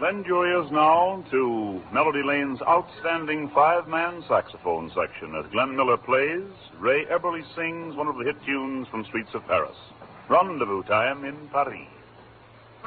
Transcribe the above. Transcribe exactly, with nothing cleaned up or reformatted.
lend your ears now to Melody Lane's outstanding five-man saxophone section as Glenn Miller plays, Ray Eberly sings one of the hit tunes from Streets of Paris, Rendezvous Time in Paris.